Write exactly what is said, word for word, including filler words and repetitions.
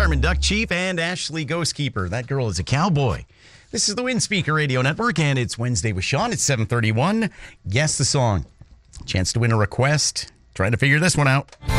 Carmen Duck Chief and Ashley Ghostkeeper. That girl is a cowboy. This is the Windspeaker Radio Network, and it's Wednesday with Sean. It's seven thirty-one. Guess the song. Chance to win a request. Trying to figure this one out.